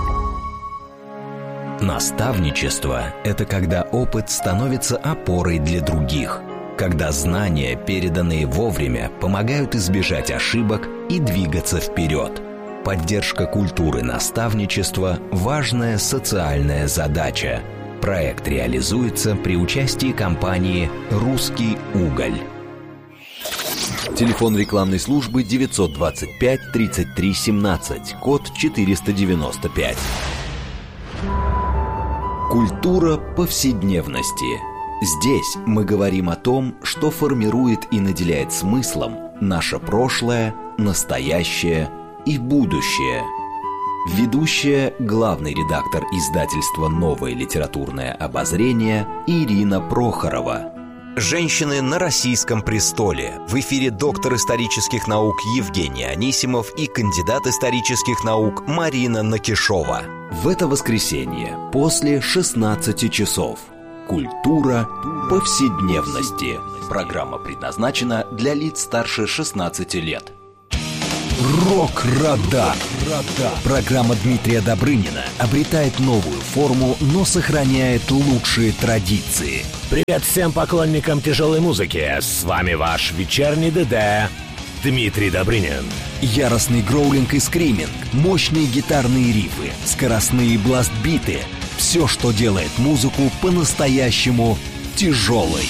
Наставничество – это когда опыт становится опорой для других. Когда знания, переданные вовремя, помогают избежать ошибок и двигаться вперед. Поддержка культуры наставничества – важная социальная задача. Проект реализуется при участии компании «Русский уголь». Телефон рекламной службы девятьсот двадцать пять тридцать три семнадцать, код четыреста девяносто пять. Культура повседневности. Здесь мы говорим о том, что формирует и наделяет смыслом наше прошлое, настоящее и будущее. Ведущая, главный редактор издательства «Новое литературное обозрение» Ирина Прохорова. «Женщины на российском престоле». В эфире доктор исторических наук Евгений Анисимов и кандидат исторических наук Марина Накишова. В это воскресенье после шестнадцати часов. Культура повседневности. Программа предназначена для лиц старше шестнадцати лет. Рок-радар. Программа Дмитрия Добрынина обретает новую форму, но сохраняет лучшие традиции. Привет всем поклонникам тяжелой музыки. С вами ваш вечерний ДД Дмитрий Добрынин. Яростный гроулинг и скриминг, мощные гитарные рифы, скоростные бластбиты. Все, что делает музыку по-настоящему тяжелой.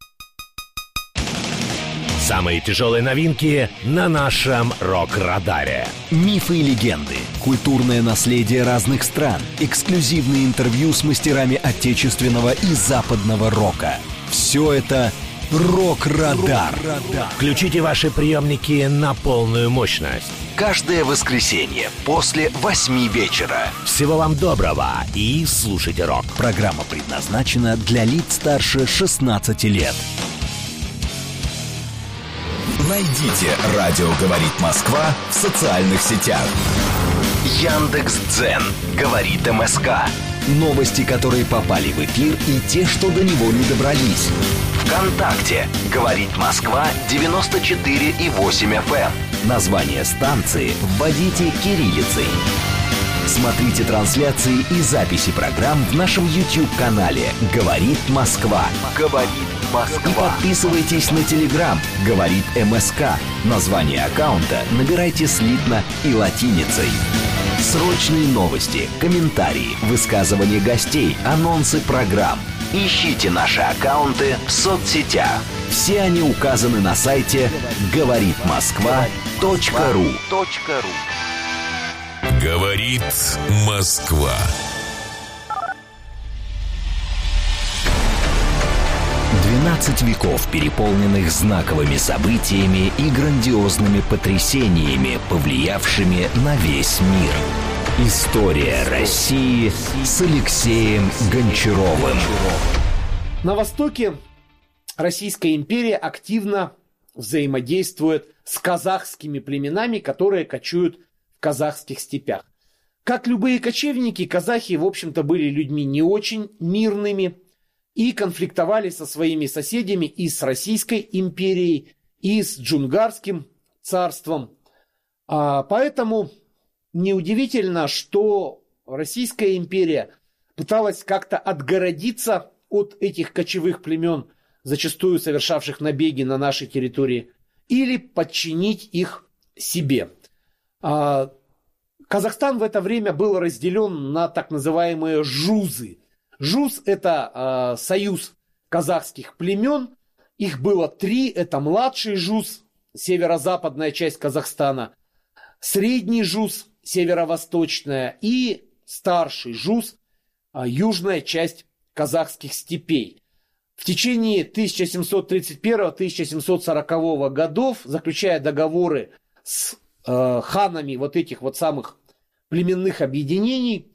Самые тяжелые новинки на нашем рок-радаре. Мифы и легенды, культурное наследие разных стран, эксклюзивные интервью с мастерами отечественного и западного рока. Все это «Рок-радар». Включите ваши приемники на полную мощность. Каждое воскресенье после восьми вечера. Всего вам доброго и слушайте рок. Программа предназначена для лиц старше шестнадцати лет. Найдите «Радио говорит Москва» в социальных сетях. Яндекс.Дзен говорит МСК. Новости, которые попали в эфир, и те, что до него не добрались. ВКонтакте говорит Москва девяносто четыре и восемь эф эм. Название станции вводите кириллицей. Смотрите трансляции и записи программ в нашем YouTube-канале «Говорит Москва». «Говорит Москва». И подписывайтесь на Telegram «Говорит МСК». Название аккаунта набирайте слитно и латиницей. Срочные новости, комментарии, высказывания гостей, анонсы программ. Ищите наши аккаунты в соцсетях. Все они указаны на сайте говорит москва точка ру. Говорит Москва. двенадцать веков, переполненных знаковыми событиями и грандиозными потрясениями, повлиявшими на весь мир. История России с Алексеем Гончаровым. На востоке Российская империя активно взаимодействует с казахскими племенами, которые кочуют в казахских степях. Как любые кочевники, казахи, в общем-то, были людьми не очень мирными и конфликтовали со своими соседями и с Российской империей, и с Джунгарским царством. А поэтому неудивительно, что Российская империя пыталась как-то отгородиться от этих кочевых племен, зачастую совершавших набеги на нашей территории, или подчинить их себе. А Казахстан в это время был разделен на так называемые жузы. Жуз – это э, союз казахских племен. Их было три. Это младший жуз, северо-западная часть Казахстана, средний жуз, северо-восточная, и старший жуз, э, южная часть казахских степей. В течение тысяча семьсот тридцать первого — тысяча семьсот сорокового годов, заключая договоры с э, ханами вот этих вот самых племенных объединений,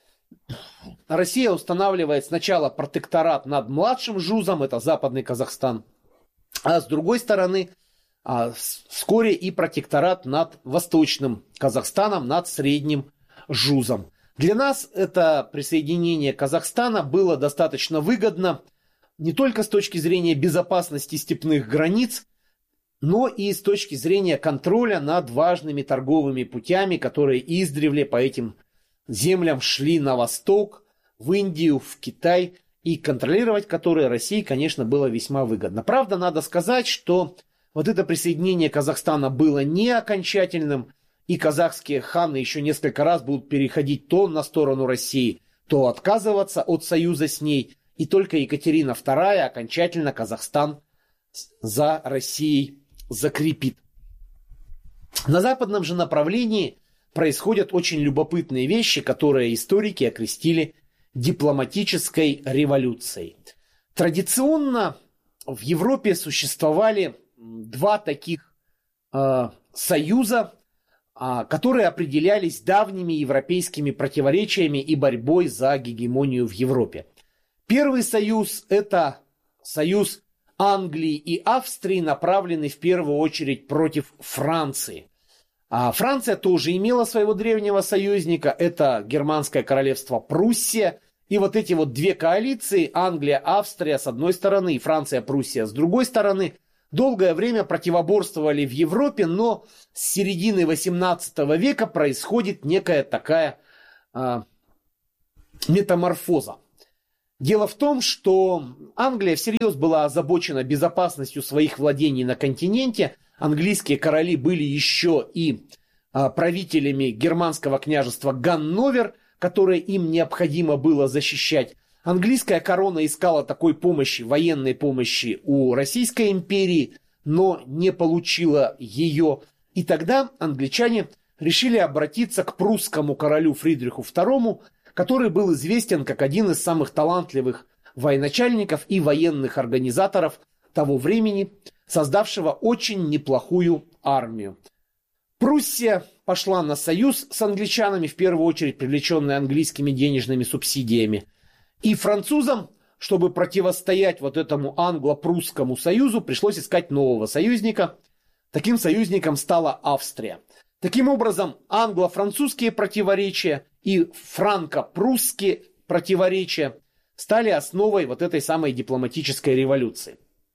Россия устанавливает сначала протекторат над младшим жузом, это Западный Казахстан, а с другой стороны вскоре и протекторат над Восточным Казахстаном, над Средним жузом. Для нас это присоединение Казахстана было достаточно выгодно не только с точки зрения безопасности степных границ, но и с точки зрения контроля над важными торговыми путями, которые издревле по этим землям шли на восток, в Индию, в Китай, и контролировать которые России, конечно, было весьма выгодно. Правда, надо сказать, что вот это присоединение Казахстана было не окончательным, и казахские ханы еще несколько раз будут переходить то на сторону России, то отказываться от союза с ней, и только Екатерина вторая окончательно Казахстан за Россией закрепит. На западном же направлении происходят очень любопытные вещи, которые историки окрестили дипломатической революцией. Традиционно в Европе существовали два таких э, союза, э, которые определялись давними европейскими противоречиями и борьбой за гегемонию в Европе. Первый союз – это союз Англии и Австрии, направленный в первую очередь против Франции. А Франция тоже имела своего древнего союзника, это Германское королевство Пруссия. И вот эти вот две коалиции, Англия, Австрия с одной стороны и Франция, Пруссия с другой стороны, долгое время противоборствовали в Европе, но с середины восемнадцатого века происходит некая такая э, метаморфоза. Дело в том, что Англия всерьез была озабочена безопасностью своих владений на континенте. Английские короли были еще и а, правителями германского княжества Ганновер, которое им необходимо было защищать. Английская корона искала такой помощи, военной помощи у Российской империи, но не получила ее. И тогда англичане решили обратиться к прусскому королю Фридриху второму, который был известен как один из самых талантливых военачальников и военных организаторов того времени, создавшего очень неплохую армию. Пруссия пошла на союз с англичанами, в первую очередь привлеченная английскими денежными субсидиями. И французам, чтобы противостоять вот этому англо-прусскому союзу, пришлось искать нового союзника. Таким союзником стала Австрия. Таким образом, англо-французские противоречия и франко-прусские противоречия стали основой вот этой самой дипломатической революции.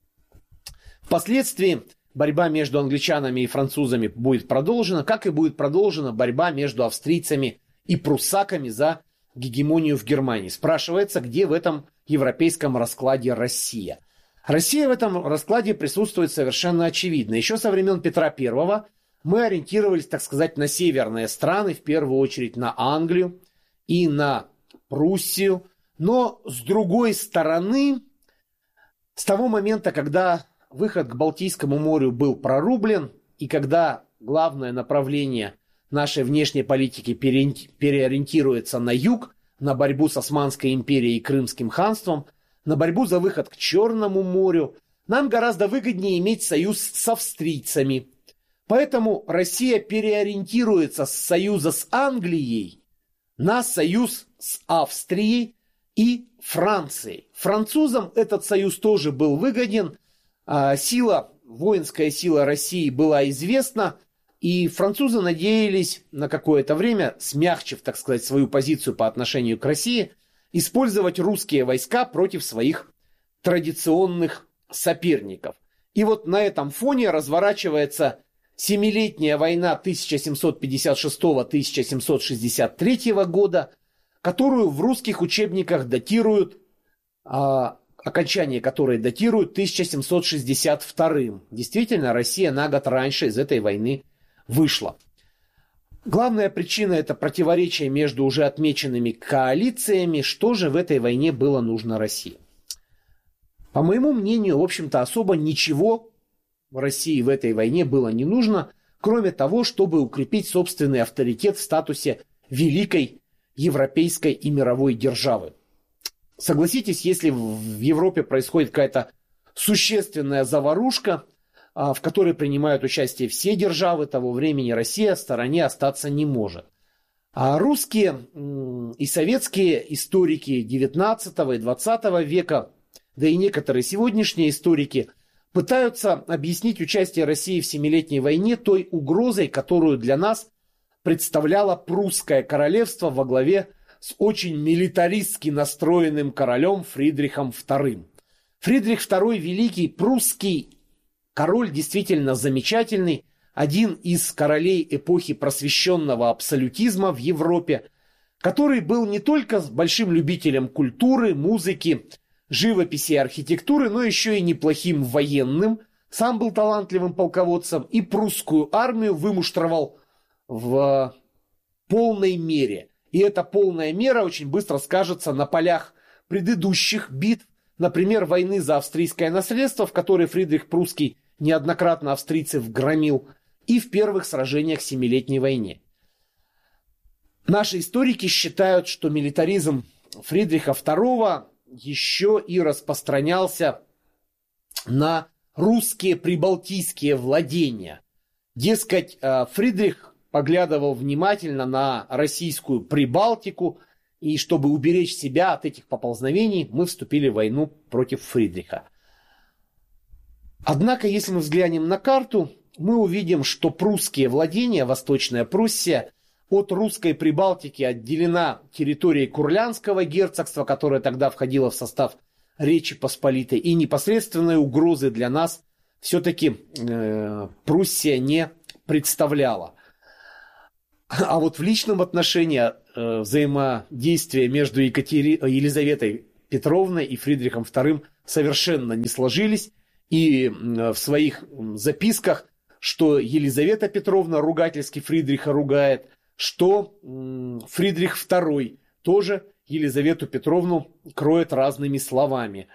Впоследствии борьба между англичанами и французами будет продолжена, как и будет продолжена борьба между австрийцами и пруссаками за гегемонию в Германии. Спрашивается, где в этом европейском раскладе Россия? Россия в этом раскладе присутствует совершенно очевидно. Еще со времен Петра Первого мы ориентировались, так сказать, на северные страны, в первую очередь на Англию и на Пруссию. Но с другой стороны, с того момента, когда выход к Балтийскому морю был прорублен, и когда главное направление нашей внешней политики переориентируется на юг, на борьбу с Османской империей и Крымским ханством, на борьбу за выход к Черному морю, нам гораздо выгоднее иметь союз с австрийцами. Поэтому Россия переориентируется с союза с Англией на союз с Австрией и Францией. Французам этот союз тоже был выгоден. Сила, воинская сила России была известна, и французы надеялись на какое-то время, смягчив, так сказать, свою позицию по отношению к России, использовать русские войска против своих традиционных соперников. И вот на этом фоне разворачивается Семилетняя война тысяча семьсот пятьдесят шестого — тысяча семьсот шестьдесят третьего года, которую в русских учебниках датируют, а, окончание которой датируют тысяча семьсот шестьдесят вторым. Действительно, Россия на год раньше из этой войны вышла. Главная причина – это противоречие между уже отмеченными коалициями. Что же в этой войне было нужно России? По моему мнению, в общем-то, особо ничего России в этой войне было не нужно, кроме того, чтобы укрепить собственный авторитет в статусе великой европейской и мировой державы. Согласитесь, если в Европе происходит какая-то существенная заварушка, в которой принимают участие все державы того времени, Россия в стороне остаться не может. А русские и советские историки девятнадцатого и двадцатого века, да и некоторые сегодняшние историки, пытаются объяснить участие России в Семилетней войне той угрозой, которую для нас представляло прусское королевство во главе с очень милитаристски настроенным королем Фридрихом вторым. Фридрих второй великий прусский король действительно замечательный, один из королей эпохи просвещенного абсолютизма в Европе, который был не только большим любителем культуры, музыки, живописи и архитектуры, но еще и неплохим военным, сам был талантливым полководцем и прусскую армию вымуштровал в полной мере. И эта полная мера очень быстро скажется на полях предыдущих битв, например, войны за австрийское наследство, в которой Фридрих Прусский неоднократно австрийцев громил, и в первых сражениях в Семилетней войне. Наши историки считают, что милитаризм Фридриха второго еще и распространялся на русские прибалтийские владения. Дескать, Фридрих поглядывал внимательно на российскую Прибалтику, и чтобы уберечь себя от этих поползновений, мы вступили в войну против Фридриха. Однако, если мы взглянем на карту, мы увидим, что прусские владения, Восточная Пруссия, от русской Прибалтики отделена территорией Курлянского герцогства, которое тогда входило в состав Речи Посполитой, и непосредственной угрозы для нас все-таки э, Пруссия не представляла. А вот в личном отношении э, взаимодействия между Екатери... Елизаветой Петровной и Фридрихом вторым совершенно не сложились. И э, в своих записках, что Елизавета Петровна ругательски Фридриха ругает, что э, Фридрих второй тоже Елизавету Петровну кроет разными словами.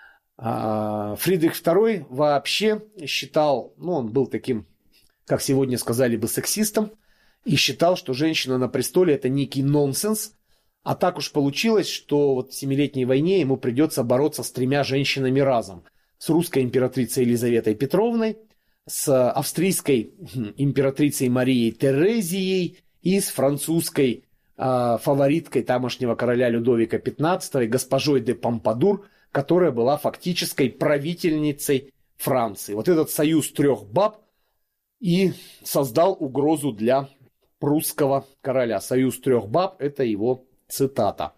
А Фридрих второй вообще считал, ну он был таким, как сегодня сказали бы, сексистом, и считал, что женщина на престоле это некий нонсенс. А так уж получилось, что вот в Семилетней войне ему придется бороться с тремя женщинами разом. С русской императрицей Елизаветой Петровной, с австрийской императрицей Марией Терезией и с французской э, фавориткой тамошнего короля Людовика пятнадцатого, госпожой де Помпадур, которая была фактической правительницей Франции. Вот этот союз трех баб и создал угрозу для прусского короля. Союз трех баб – это его цитата.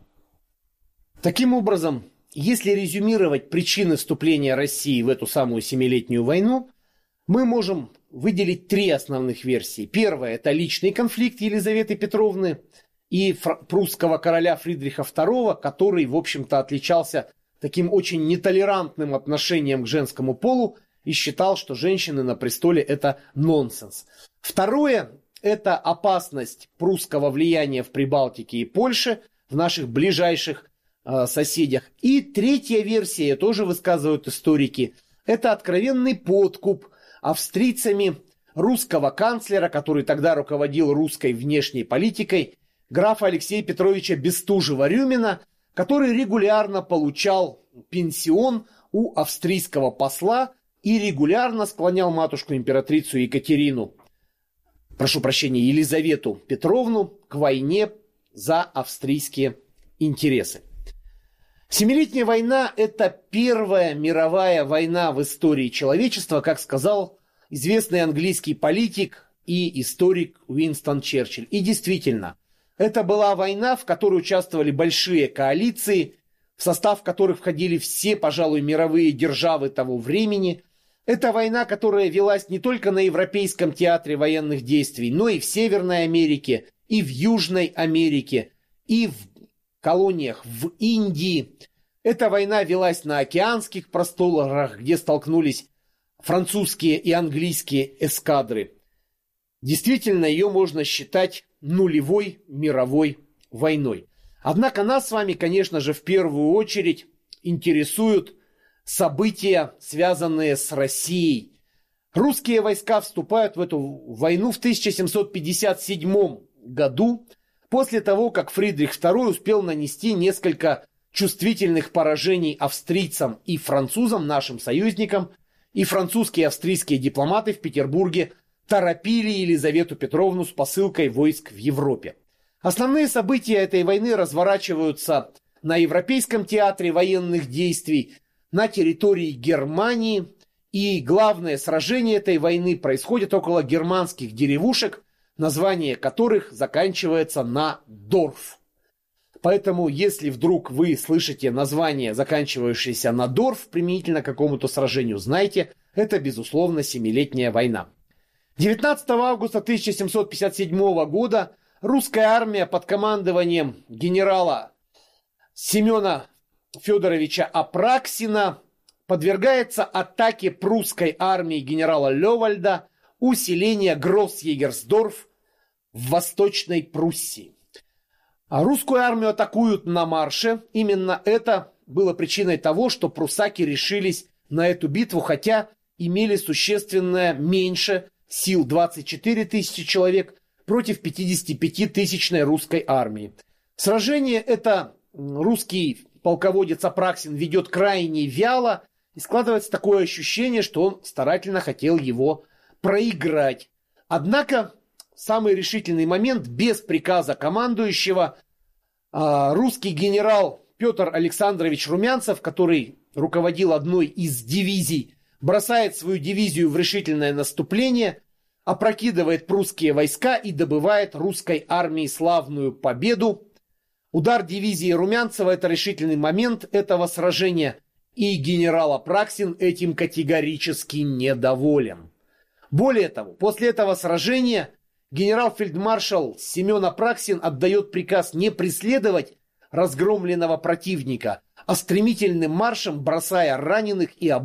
Таким образом, если резюмировать причины вступления России в эту самую Семилетнюю войну, мы можем выделить три основных версии. Первая – это личный конфликт Елизаветы Петровны и прусского короля Фридриха второго, который, в общем-то, отличался таким очень нетолерантным отношением к женскому полу и считал, что женщины на престоле – это нонсенс. Второе – это опасность прусского влияния в Прибалтике и Польше, в наших ближайших э, соседях. И третья версия, тоже высказывают историки, это откровенный подкуп австрийцами русского канцлера, который тогда руководил русской внешней политикой, графа Алексея Петровича Бестужева-Рюмина, который регулярно получал пенсион у австрийского посла и регулярно склонял матушку-императрицу Екатерину, прошу прощения, Елизавету Петровну к войне за австрийские интересы. Семилетняя война – это первая мировая война в истории человечества, как сказал известный английский политик и историк Уинстон Черчилль. И действительно, это была война, в которой участвовали большие коалиции, в состав которых входили все, пожалуй, мировые державы того времени. Это война, которая велась не только на Европейском театре военных действий, но и в Северной Америке, и в Южной Америке, и в колониях в Индии. Эта война велась на океанских просторах, где столкнулись французские и английские эскадры. Действительно, ее можно считать нулевой мировой войной. Однако нас с вами, конечно же, в первую очередь интересуют события, связанные с Россией. Русские войска вступают в эту войну в тысяча семьсот пятьдесят седьмом году, после того, как Фридрих второй успел нанести несколько чувствительных поражений австрийцам и французам, нашим союзникам, и французские и австрийские дипломаты в Петербурге торопили Елизавету Петровну с посылкой войск в Европе. Основные события этой войны разворачиваются на Европейском театре военных действий, на территории Германии, и главное сражение этой войны происходит около германских деревушек, название которых заканчивается на Дорф. Поэтому, если вдруг вы слышите название, заканчивающееся на Дорф, применительно к какому-то сражению, знайте, это, безусловно, Семилетняя война. девятнадцатого августа тысяча семьсот пятьдесят седьмого года русская армия под командованием генерала Семена Федоровича Апраксина подвергается атаке прусской армии генерала Лёвальда у селения Гросс-Егерсдорф в Восточной Пруссии. А русскую армию атакуют на марше. Именно это было причиной того, что пруссаки решились на эту битву, хотя имели существенно меньше сил, двадцать четыре тысячи человек против пятидесятипятитысячной русской армии. Сражение это русский полководец Апраксин ведет крайне вяло, и складывается такое ощущение, что он старательно хотел его проиграть. Однако в самый решительный момент, без приказа командующего, русский генерал Петр Александрович Румянцев, который руководил одной из дивизий, бросает свою дивизию в решительное наступление, опрокидывает прусские войска и добывает русской армии славную победу. Удар дивизии Румянцева – это решительный момент этого сражения, и генерал Апраксин этим категорически недоволен. Более того, после этого сражения генерал-фельдмаршал Семен Апраксин отдает приказ не преследовать разгромленного противника, а стремительным маршем, бросая раненых и обозленных,